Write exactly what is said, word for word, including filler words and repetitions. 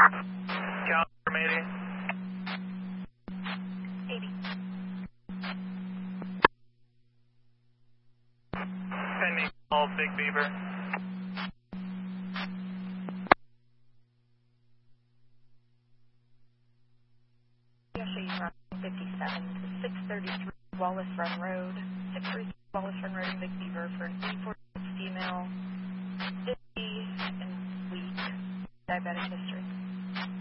Calvin eighty. eighty. Pending call, Big Beaver. Actually, Route fifty-seven to six thirty-three Wallace Run Road, six thirty-three Wallace Run Road in Big Beaver for an eight forty-six female, fifty and weak, diabetic history.